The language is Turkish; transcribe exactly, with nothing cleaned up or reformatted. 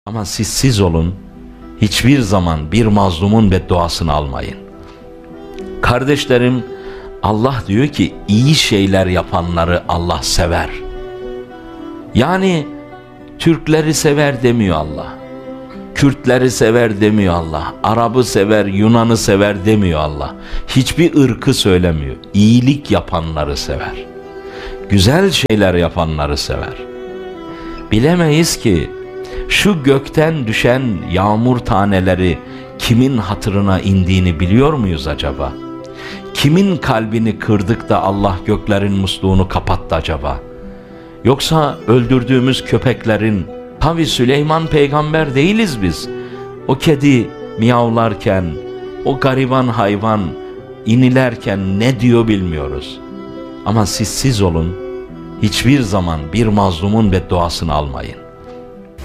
Ama siz siz olun, hiçbir zaman bir mazlumun bedduasını almayın. Kardeşlerim, Allah diyor ki iyi şeyler yapanları Allah sever. Yani Türkleri sever demiyor Allah. Kürtleri sever demiyor Allah. Arap'ı sever, Yunan'ı sever demiyor Allah. Hiçbir ırkı söylemiyor. İyilik yapanları sever. Güzel şeyler yapanları sever. Bilemeyiz ki şu gökten düşen yağmur taneleri kimin hatırına indiğini biliyor muyuz acaba? Kimin kalbini kırdık da Allah göklerin musluğunu kapattı acaba? Yoksa öldürdüğümüz köpeklerin, tabi Süleyman peygamber değiliz biz. O kedi miyavlarken, o gariban hayvan inilerken ne diyor bilmiyoruz. Ama siz siz olun, hiçbir zaman bir mazlumun bedduasını almayın.